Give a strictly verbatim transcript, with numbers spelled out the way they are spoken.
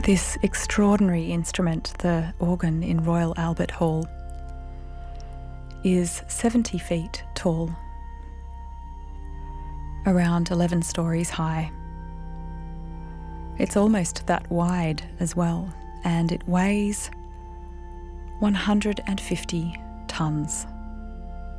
This extraordinary instrument, the organ in Royal Albert Hall, is seventy feet tall, around eleven stories high. It's almost that wide as well, and it weighs one hundred fifty tonnes.